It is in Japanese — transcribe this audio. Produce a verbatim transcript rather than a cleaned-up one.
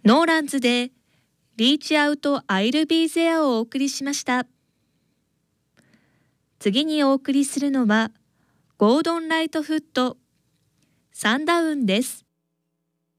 ノーランズで Reach Out I'll Be There をお送りしました。次にお送りするのはゴードン・ライトフットサンダウンです。